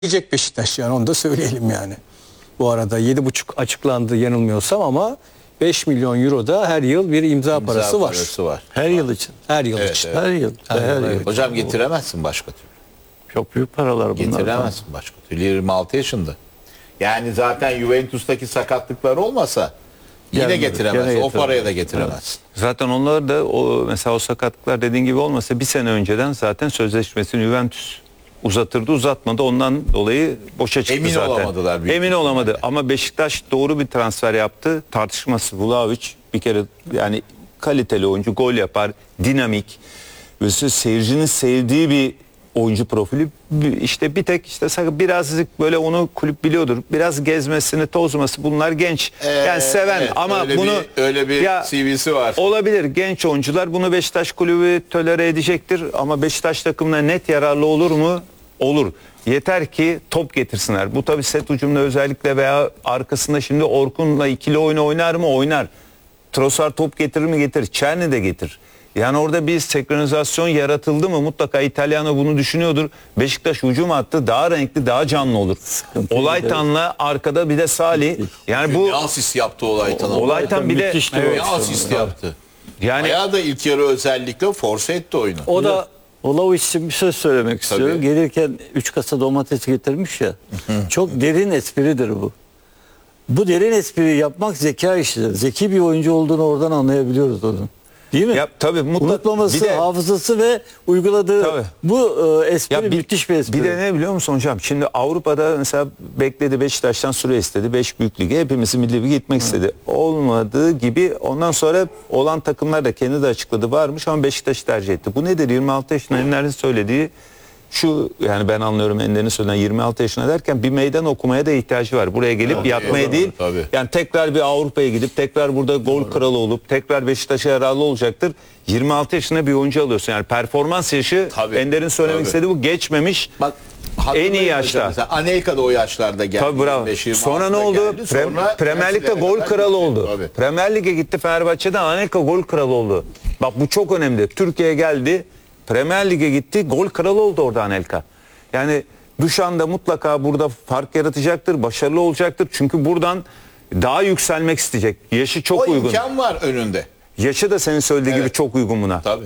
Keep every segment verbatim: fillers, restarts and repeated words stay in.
Diyecek Beşiktaş, yani onu da söyleyelim yani. Bu arada yedi buçuk açıklandı yanılmıyorsam, ama beş milyon euro da her yıl bir imza, imza parası, parası var. var. Her yıl için. Her yıl evet, için. Evet. Her yıl. Her, her yıl. yıl. Hocam getiremezsin başka türlü. Çok büyük paralar bunlar. Getiremezsin başka türlü. yirmi altı yaşında. Yani zaten Juventus'taki sakatlıklar olmasa yine Gelmedi, getiremez. gene O paraya da getiremez. getiremez. Zaten onlar da o mesela o sakatlıklar dediğin gibi olmasa bir sene önceden zaten sözleşmesini Juventus uzatırdı, uzatmadı. Ondan dolayı boşa çıktı Emin zaten. olamadılar büyük Emin ihtimalle. olamadı ama Beşiktaş doğru bir transfer yaptı. Tartışması Vlahovic bir kere, yani kaliteli oyuncu, gol yapar, dinamik ve seyircinin sevdiği bir oyuncu profili. İşte bir tek işte birazcık böyle onu kulüp biliyordur. Biraz gezmesini, tozması, bunlar genç. Ee, yani seven evet, ama öyle bunu bir, öyle bir ya, C V'si var. olabilir, genç oyuncular. Bunu Beşiktaş kulübü tolere edecektir ama Beşiktaş takımına net yararlı olur mu? Olur. Yeter ki top getirsinler. Bu tabii set ucumda özellikle veya arkasında şimdi Orkun'la ikili oyunu oynar mı? Oynar. Trossard top getirir mi? Getirir. Çerni de getir. Yani orada bir senkronizasyon yaratıldı mı? Mutlaka İtalyano bunu düşünüyordur. Beşiktaş hücum hattı daha renkli, daha canlı olur. Olaytan'la arkada bir de Salih. Yani bu ne asist yaptı Olaytan'a. Olaytan bir de müthiş Ne evet. asist yaptı. yani Bayağı da ilk yarı özellikle force etti oyunu. O da Olav için bir söz söylemek istiyorum. Tabii. Gelirken üç kasa domates getirmiş ya. Çok derin espridir bu. Bu derin espriyi yapmak zeka işidir. Zeki bir oyuncu olduğunu oradan anlayabiliyoruz onun. Değil mi? ya tabii mutlaka Unutmaması, bir de hafızası ve uyguladığı Tabii. bu e, espri Ya bir, müthiş bir espri. Bir de ne biliyor musun hocam? Şimdi Avrupa'da mesela bekledi, Beşiktaş'tan süre istedi. beş büyük lige hepimizi milli lige gitmek istedi. Olmadığı gibi ondan sonra olan takımlar da kendi de açıkladı, varmış ama Beşiktaş'ı tercih etti. Bu nedir? yirmi altı yaşında Ender'in söylediği şu, yani ben anlıyorum Ender'in söylediğinden, yirmi altı yaşına derken bir meydan okumaya da ihtiyacı var. Buraya gelip Tabii, yatmaya tabii, değil. tabii. Yani tekrar bir Avrupa'ya gidip tekrar burada gol kralı olup tekrar Beşiktaş'a yararlı olacaktır. yirmi altı yaşında bir oyuncu alıyorsun. Yani performans yaşı, Tabii, Ender'in söylemek tabii. istediği bu, geçmemiş. Bak, En iyi yaşta. Mesela Anelka da o yaşlarda geldi. Tabii bravo. yirmi beş yirmi Sonra ne altıda oldu? geldi. Pre- Sonra Premier Lig'de Brezilya gol kadar kralı gitti. oldu. Tabii. Premier Lig'e gitti, Fenerbahçe'den Anelka gol kralı oldu. Bak bu çok önemli. Türkiye'ye geldi, Premier Lig'e gitti, gol kralı oldu orada Anelka. Yani Duşan da mutlaka burada fark yaratacaktır, başarılı olacaktır. Çünkü buradan daha yükselmek isteyecek. Yaşı çok O uygun. imkan var önünde. Yaşı da senin söylediğin Evet. gibi çok uygun buna. Tabii.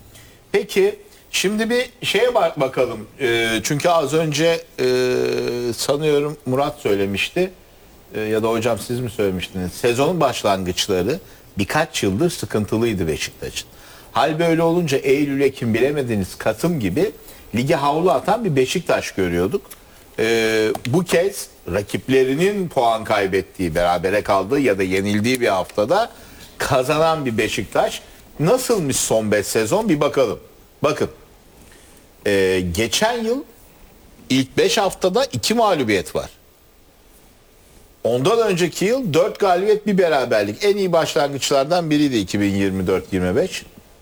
Peki şimdi bir şeye bak bakalım. Ee, çünkü az önce e, sanıyorum Murat söylemişti. E, ya da hocam siz mi söylemiştiniz? Sezonun başlangıçları birkaç yıldır sıkıntılıydı Beşiktaş'ın. Hal böyle olunca Eylül, Ekim, bilemediniz Kasım gibi lige havlu atan bir Beşiktaş görüyorduk. Ee, bu kez rakiplerinin puan kaybettiği, berabere kaldığı ya da yenildiği bir haftada kazanan bir Beşiktaş. Nasılmış son beş sezon bir bakalım. Bakın. Ee, geçen yıl ilk beş haftada iki mağlubiyet var. Ondan önceki yıl dört galibiyet bir beraberlik. En iyi başlangıçlardan biriydi iki bin yirmi dört yirmi beş.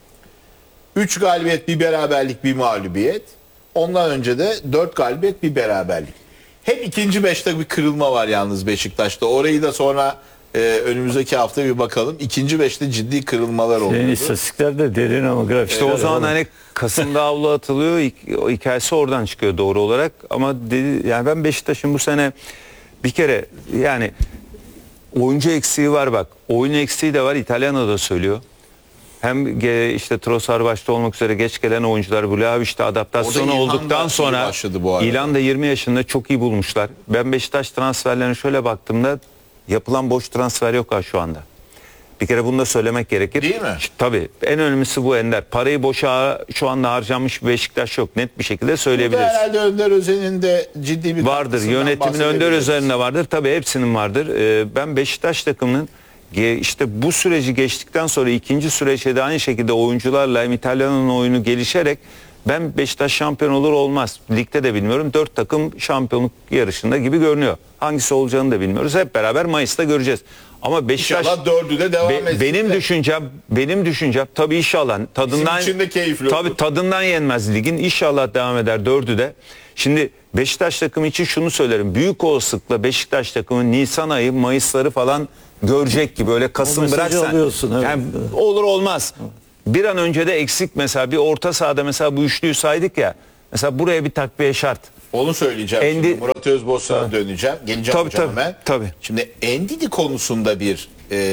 üç galibiyet bir beraberlik bir mağlubiyet. Ondan önce de dört galibiyet bir beraberlik. Hep ikinci beşte bir kırılma var yalnız Beşiktaş'ta. Orayı da sonra e, önümüzdeki hafta bir bakalım. İkinci beşte ciddi kırılmalar oldu. Senin istatistikler de derin ama grafikler. İşte o zaman hani Kasım'da avlu atılıyor, hik- o hikayesi oradan çıkıyor doğru olarak. Ama dedi, yani ben Beşiktaş'ın bu sene bir kere yani oyuncu eksiği var bak. Oyun eksiği de var, İtalyano da söylüyor. Hem ge- işte Trossard başta olmak üzere geç gelen oyuncular, Vlahovic'te adaptasyonu Orada İlhan da olduktan iyi sonra başladı bu arada. İlhan da yirmi yaşında, çok iyi bulmuşlar. Ben Beşiktaş transferlerine şöyle baktığımda yapılan boş transfer yok ha şu anda. Bir kere bunu da söylemek gerekir. Değil mi? Tabii. En önemlisi bu Ender. Parayı boşa şu anda harcanmış bir Beşiktaş yok. Net bir şekilde Burada söyleyebiliriz. herhalde Önder Özen'in de ciddi bir Vardır. katkısından Yönetimin Önder bahsedebiliriz. üzerinde vardır. Tabii hepsinin vardır. Ee, ben Beşiktaş takımının ge- işte bu süreci geçtikten sonra ikinci süreçte de aynı şekilde oyuncularla hem İtalya'nın oyunu gelişerek ben Beşiktaş şampiyon olur olmaz. Ligde de bilmiyorum. Dört takım şampiyonluk yarışında gibi görünüyor. Hangisi olacağını da bilmiyoruz. Hep beraber Mayıs'ta göreceğiz. Ama Beşiktaş İnşallah dördü de devam Be- etsin. benim de. düşüncem benim düşüncem tabii inşallah tadından için de keyifli tabii olur. tadından yenmez ligin, inşallah devam eder dördü de. Şimdi Beşiktaş takımı için şunu söylerim. Büyük olasılıkla Beşiktaş takımı Nisan ayı, Mayısları falan görecek gibi, öyle Kasım mesajı bıraksan. alıyorsun, evet. Yani olur olmaz. Bir an önce de eksik, mesela bir orta sahada mesela bu üçlüyü saydık ya. Mesela buraya bir takviye şart. Onu söyleyeceğim. Endi- Şimdi Murat Özbosna'ya döneceğim. Geleceğim Tabii, hocam tabii, hemen. tabii. Şimdi Ndidi konusunda bir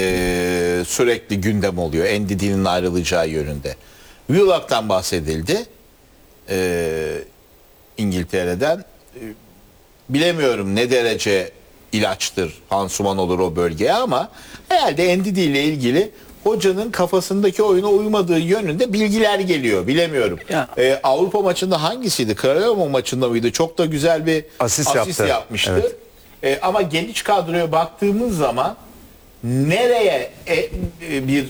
e, sürekli gündem oluyor. Ndidi'nin ayrılacağı yönünde. Willock'tan bahsedildi. E, İngiltere'den. E, bilemiyorum ne derece ilaçtır, pansuman olur o bölgeye ama herhalde Ndidi ile ilgili hocanın kafasındaki oyuna uymadığı yönünde bilgiler geliyor. Bilemiyorum. Ya. Ee, Avrupa maçında hangisiydi? Kraliyova maçında mıydı? Çok da güzel bir Asist asist, yaptı. yapmıştı. Evet. Ee, ama geniş kadroya baktığımız zaman nereye e, e, bir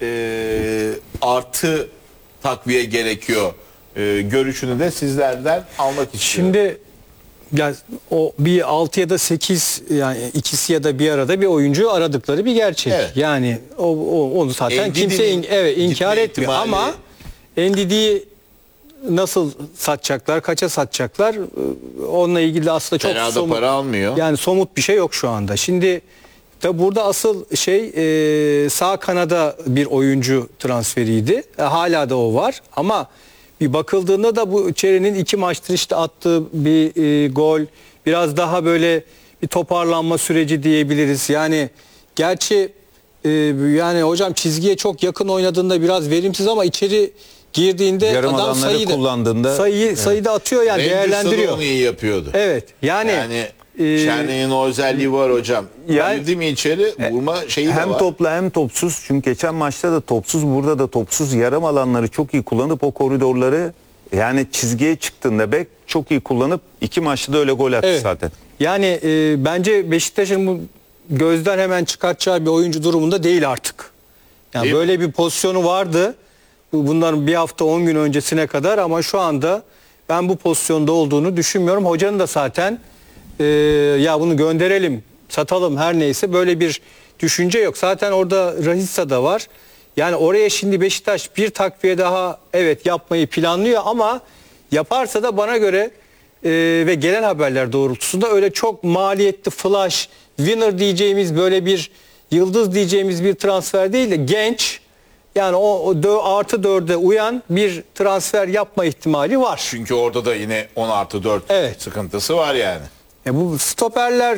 e, artı takviye gerekiyor e, görüşünü de sizlerden almak istiyorum. Şimdi ya o bir altı ya da sekiz yani ikisi ya da bir arada bir oyuncu aradıkları bir gerçek. Evet. Yani o, o- onu zaten Ndidi'nin kimse in- evet inkar gitme etmiyor ihtimali- ama Ndidi'yi nasıl satacaklar, kaça satacaklar onunla ilgili de aslında çok Fena da somut, para almıyor. yani somut bir şey yok şu anda. Şimdi tabi burada asıl şey e, sağ kanada bir oyuncu transferiydi. E, hala da o var ama bir bakıldığında da bu Çeri'nin iki maçtır işte attığı bir e, gol biraz daha böyle bir toparlanma süreci diyebiliriz. Yani gerçi e, yani hocam çizgiye çok yakın oynadığında biraz verimsiz ama içeri girdiğinde Yarım adam alanları sayıyı da- kullandığında- sayıyı sayıda atıyor yani Rangers'ta da değerlendiriyor. onu iyi yapıyordu. Evet. Yani, Yani e, Çerni'nin o özelliği var hocam. Yani- Girdi mi içeri vurma şeyi de Hem var. toplu hem topsuz. Çünkü geçen maçta da topsuz, burada da topsuz, yarım alanları çok iyi kullanıp o koridorları, yani çizgiye çıktığında bek çok iyi kullanıp iki maçta da öyle gol attı Evet. zaten. Yani e, bence Beşiktaş'ın bu gözden hemen çıkartacağı bir oyuncu durumunda değil artık. Yani Değil mi? böyle bir pozisyonu vardı. Bu- Bunların bir hafta on gün öncesine kadar ama şu anda ben bu pozisyonda olduğunu düşünmüyorum. Hocanın da zaten e, ya bunu gönderelim, satalım her neyse böyle bir düşünce yok. Zaten orada Rahitsa da var. Yani oraya şimdi Beşiktaş bir takviye daha evet yapmayı planlıyor ama yaparsa da bana göre e, ve gelen haberler doğrultusunda öyle çok maliyetli flash winner diyeceğimiz böyle bir yıldız diyeceğimiz bir transfer değil de genç yani o, o dö- artı dörde uyan bir transfer yapma ihtimali var. Çünkü orada da yine on artı dört Evet. sıkıntısı var yani. Ya bu stoperler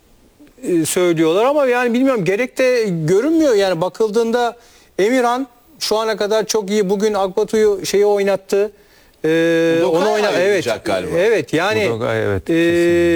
e, söylüyorlar ama yani bilmiyorum gerek de görünmüyor yani bakıldığında Emirhan şu ana kadar çok iyi bugün Akbatu'yu şeyi oynattı. Ee, Udokay onu oyna evet. ayrılacak galiba. Evet yani Udokay, evet, e,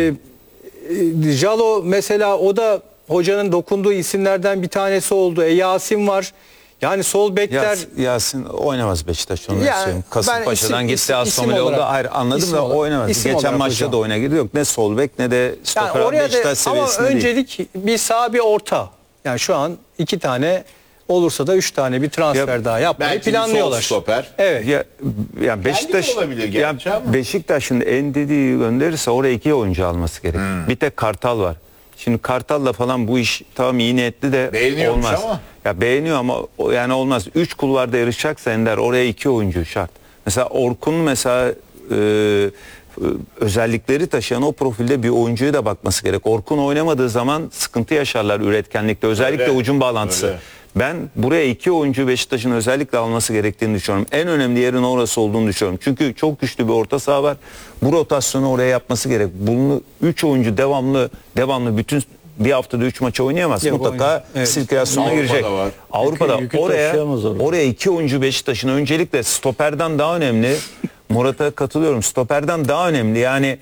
e, Jalo mesela o da hocanın dokunduğu isimlerden bir tanesi oldu. E, Yasin var. Yani sol bekler Yas, Yasin oynamaz Beşiktaş, onu Yani söyleyeyim. ben Kasımpaşa'dan isim- gitti isim- Aston isim Villa oldu. olarak- Hayır, anladım isim da olarak- oynamaz. isim Geçen olarak maçta hocam. da oyuna girdi. Yok ne sol bek ne de yani stoper oraya da, Beşiktaş ama seviyesinde değil. öncelik bir sağ bir orta. Yani şu an iki tane olursa da üç tane bir transfer Ya, daha yapmayı belki bir planlıyorlar. sol stoper. Evet. Ya, ya Beşiktaş olabilir ya gerçi ama. Beşiktaş'ın Ndidi'yi gönderirse oraya iki oyuncu alması gerek. Hmm. Bir tek Kartal var. Şimdi Kartal'la falan bu iş tamam iyi niyetli de Beğeniyormuş olmaz. ama. Ya beğeniyor ama o- yani olmaz. Üç kulvarda yarışacaksa Ender oraya iki oyuncu şart. Mesela Orkun mesela e, e, özellikleri taşıyan o profilde bir oyuncuya da bakması gerek. Orkun oynamadığı zaman sıkıntı yaşarlar üretkenlikte. Özellikle Öyle, ucun bağlantısı. öyle. Ben buraya iki oyuncu Beşiktaş'ın özellikle alması gerektiğini düşünüyorum. En önemli yerin orası olduğunu düşünüyorum. Çünkü çok güçlü bir orta saha var. Bu rotasyonu oraya yapması gerek. Bunu üç oyuncu devamlı devamlı bütün bir haftada üç maç oynayamaz. Yok, Mutlaka oynayamaz. Evet. sirkülasyona Avrupa'da girecek. var. Avrupa'da Yükü- yükü oraya taşıyamaz orada. oraya iki oyuncu Beşiktaş'ın öncelikle stoperden daha önemli. Murat'a katılıyorum. Stoperden daha önemli. Yani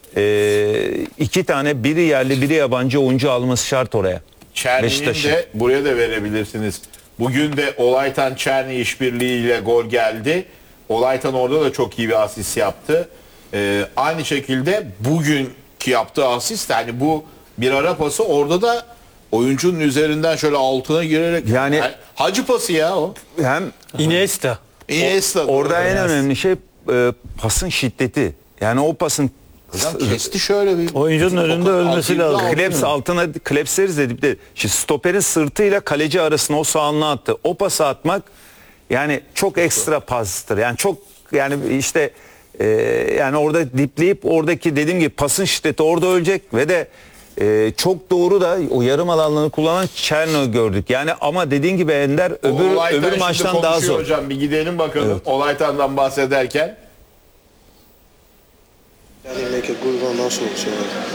e, iki tane biri yerli biri yabancı oyuncu alması şart oraya. Çerni'nin Beşiktaş'ın. de buraya da verebilirsiniz. Bugün de Olaytan Çerni işbirliğiyle gol geldi. Olaytan orada da çok iyi bir asist yaptı. Ee, aynı şekilde bugünkü yaptığı asist yani bu bir ara pası orada da oyuncunun üzerinden şöyle altına girerek Yani- hacı pası ya o. Hem Iniesta. Iniesta. orada en önemli şey e, pasın şiddeti. Yani o pasın Hocam kesti şöyle bir. Oyuncunun önünde ölmesi Altında lazım. altında. Kleps altına klepseriz dedik de şimdi stoperin sırtıyla kaleci arasına o sağına attı. O pası atmak yani çok ekstra pastır. Yani çok yani işte e, yani orada dipleyip oradaki dediğim gibi pasın şiddeti orada ölecek ve de e, çok doğru da o yarım alanlarını kullanan Çerno gördük. Yani ama dediğin gibi Ender O öbür Olaytan öbür şimdi maçtan daha konuşuyor zor. Hocam bir gidelim bakalım Olaytan'dan bahsederken. Danny make a good run also. So